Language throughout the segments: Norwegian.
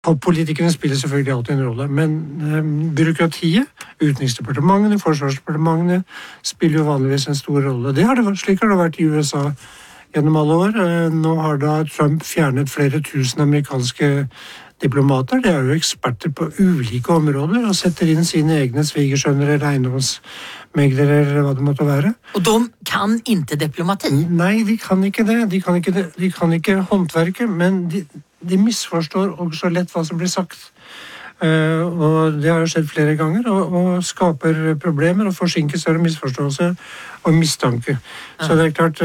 Politikerne spiller selvfølgelig alltid en rolle, men byråkratiet, utenriksdepartementene, forsvarsdepartementene, spiller jo vanligvis en stor rolle. Slik har det vært i USA gjennom alle år. Nå har da Trump fjernet flere tusen amerikanske diplomater. De er jo eksperter på ulike områder og setter inn sine egne svigersønner eller eiendomsmeglere eller hva det måtte være. Og de kan ikke diplomati? Nei, de kan ikke det. De kan ikke håndverke, men de misforstår også lett hva som blir sagt. Og det har jo skjedd flere ganger, og skaper problemer og forsinker større misforståelse og mistanke. Så det er klart,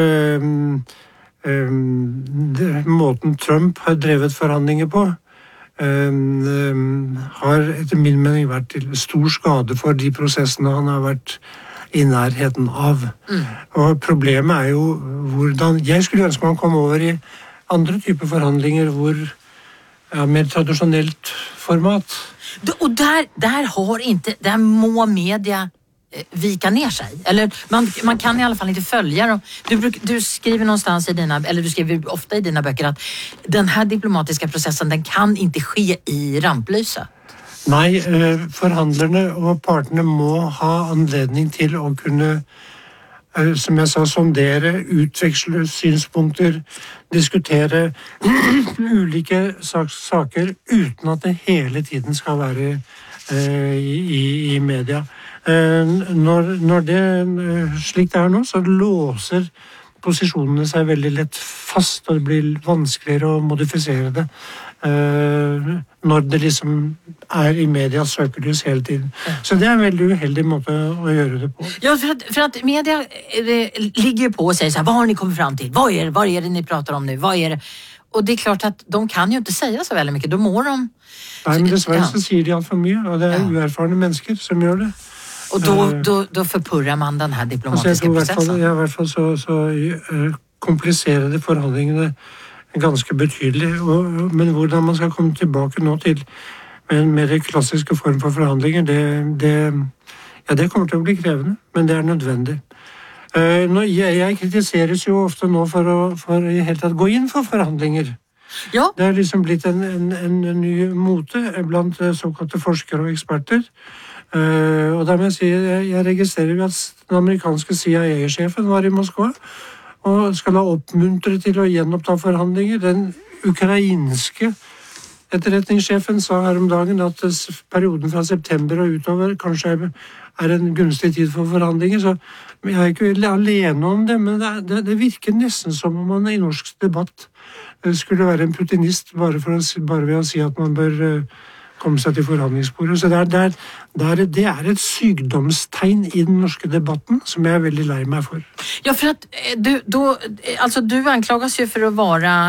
måten Trump har drevet forhandlinger på, har etter min mening vært til stor skade for de prosessene han har vært i nærheten av. Og problemet er jo hvordan... Jeg skulle ønske man kom over i andre typer forhandlinger hvor mer tradisjonelt format. Og der må media vika ner sig. Eller man kan i alla fall inte följa dem. Du skriver någonstans du skriver ofta i dina böcker att den här diplomatiska processen, den kan inte ske i ramplyset. Nei, forhandlerne og partene må ha anledning til å kunne, som jeg sa, sondere, utveksle synspunkter, diskutere ulike saker uten at det hele tiden skal være i media. Når det, slik det er nå, så låser posisjonene seg veldig lett fast, og det blir vanskeligere å modifisere det når det liksom er i medias søkelys hele tiden. Så det er en veldig uheldig måte å gjøre det på. Ja, för att media ligger ju på och säger så här, vad har ni kommit fram till? Vad är det ni pratar om nu? Vad är det? Och det är klart att de kan ju inte säga så väldigt mycket. Då må de... Nei, men dessverre så sier de alt for mye, og det er uerfarne mennesker som gjør det. Och då förpurrar man den här diplomatiska processen. I hvert fall så kompliserede forhandlingene ganske betydelig, men hvordan man skal komme tilbake nå til en mer klassiske form for forhandlinger, det kommer til å bli krevende, men det er nødvendig. Jeg kritiseres jo ofte nå for i hele tatt gå inn for forhandlinger. Ja. Det er liksom blitt en ny mote blant såkalte forskere og eksperter. Og da må jeg si, jeg registrerer at den amerikanske CIA-sjefen var i Moskva, og skal ha oppmuntre til å gjenoppta forhandlinger. Den ukrainske etterretningssjefen sa her om dagen at perioden fra september og utover kanskje er en gunstig tid for forhandlinger, så jeg er ikke alene om det, men det virker nesten som om man i norsk debatt skulle være en putinist bare ved å si at man bør komme seg til forhandlingsbordet. Så det er et sykdomstegn i den norske debatten som jeg er veldig lei meg for. Ja, for at du anklagas ju för att vara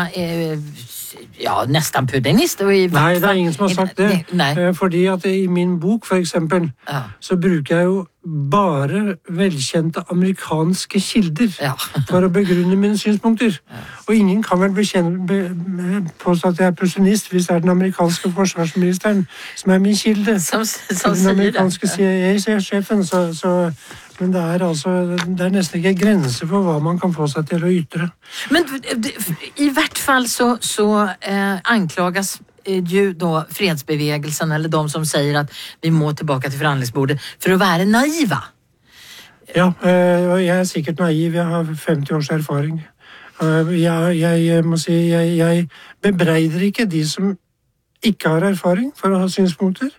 nästan putinist. Nei, det er ingen som har sagt det. Fordi at i min bok, for eksempel, så bruker jeg jo bare velkjente amerikanske kilder for å begrunne mine synspunkter. Og ingen kan vel påstå at jeg er putinist hvis det er den amerikanske forsvarsministeren som er min kilde. Som den amerikanske CIA-sjefen, men det er nesten ikke grenser for hva man kan få seg til å ytre. Men i hvert fall så anklagas ju då fredsbevegelsen eller de som säger att vi må tillbaka till förhandlingsbordet för att vara naiva. Ja, og jeg er sikkert naiv. Jeg har 50 års erfaring. Jeg må si, jeg bebreider ikke de som ikke har erfaring for å ha synspunkter.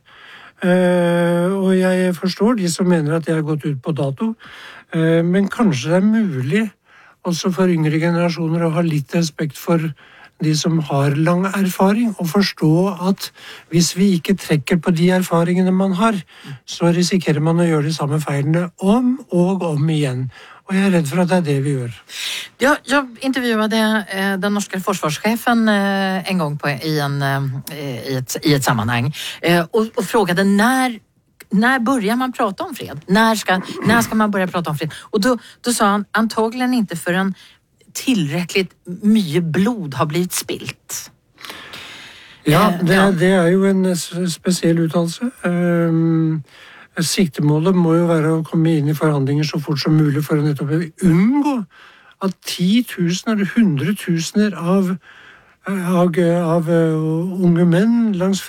Og jeg forstår de som mener at jeg har gått ut på dato. Men kanskje det er mulig også for yngre generasjoner å ha litt respekt for de som har lang erfaring, og forstå at hvis vi ikke trekker på de erfaringene man har, så risikerer man å gjøre de samme feilene om og om igjen. Og jeg er redd for at det er det vi gjør. Ja, jag intervjuade den norska forsvarschefen en gång i ett sammanhang och frågade när börjar man prata om fred? När ska man börja prata om fred? Och då sa han antagligen inte förrän tillräckligt mycket blod har blivit spilt. Ja, det er jo en spesiell uttalelse. Siktemålet må jo være å komme inn i forhandlinger så fort som mulig for å nettopp unngå at 10 000 eller 100 000 av av unge menn langs